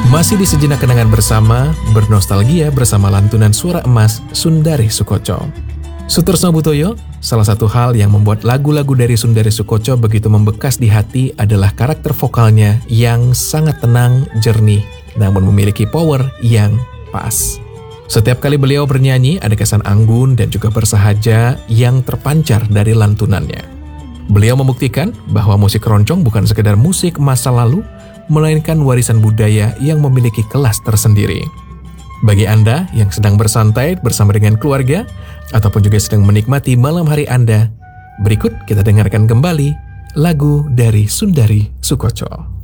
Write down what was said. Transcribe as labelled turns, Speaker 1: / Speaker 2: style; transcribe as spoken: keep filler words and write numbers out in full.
Speaker 1: Masih di Sejenak Kenangan Bersama, bernostalgia bersama lantunan suara emas Sundari Soekotjo. Sutresno Butoyo, salah satu hal yang membuat lagu-lagu dari Sundari Soekotjo begitu membekas di hati adalah karakter vokalnya yang sangat tenang, jernih, namun memiliki power yang pas. Setiap kali beliau bernyanyi, ada kesan anggun dan juga bersahaja yang terpancar dari lantunannya. Beliau membuktikan bahwa musik keroncong bukan sekedar musik masa lalu, melainkan warisan budaya yang memiliki kelas tersendiri. Bagi Anda yang sedang bersantai bersama dengan keluarga, ataupun juga sedang menikmati malam hari Anda, berikut kita dengarkan kembali lagu dari Sundari Soekotjo.